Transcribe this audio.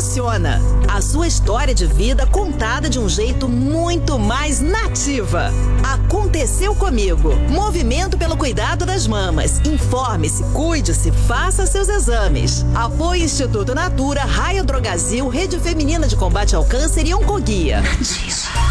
emociona. A sua história de vida contada de um jeito muito mais nativa. Aconteceu comigo. Movimento pelo cuidado das mamas. Informe-se, cuide-se, faça seus exames. Apoio Instituto Natura, Raio Drogazil, Rede Feminina de Combate ao Câncer e Oncoguia. Nativa.